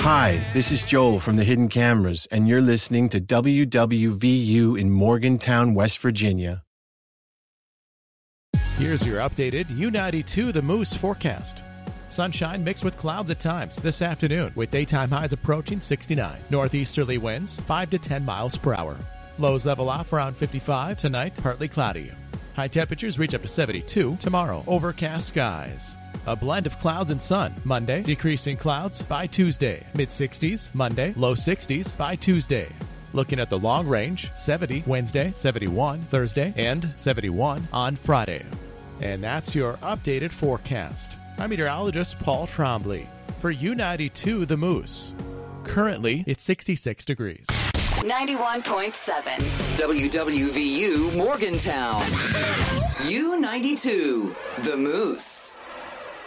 Hi, this is Joel from the Hidden Cameras, and you're listening to WWVU in Morgantown, West Virginia. Here's your updated U92 The Moose forecast. Sunshine mixed with clouds at times this afternoon, with daytime highs approaching 69. Northeasterly winds 5 to 10 miles per hour. Lows level off around 55. Tonight, partly cloudy. High temperatures reach up to 72 tomorrow. Overcast skies. A blend of clouds and sun. Monday, decreasing clouds by Tuesday. Mid-60s Monday, low 60s by Tuesday. Looking at the long range, 70 Wednesday, 71 Thursday, and 71 on Friday. And that's your updated forecast. I'm meteorologist Paul Trombley for U92 The Moose. Currently, it's 66 degrees. 91.7 WWVU Morgantown. U92 The Moose.